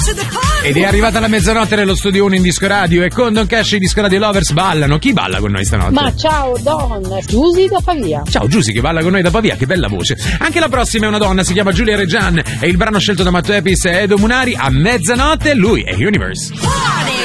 Ed è arrivata la mezzanotte nello studio 1 in Disco Radio e con Don Cash i Disco Radio Lovers ballano. Chi balla con noi stanotte? Ma ciao Don, Giusy da Pavia. Ciao Giusy che balla con noi da Pavia, che bella voce. Anche la prossima è una donna, si chiama Giulia Reggian e il brano scelto da Matteo Epis e Edo Munari. A mezzanotte lui è Universe.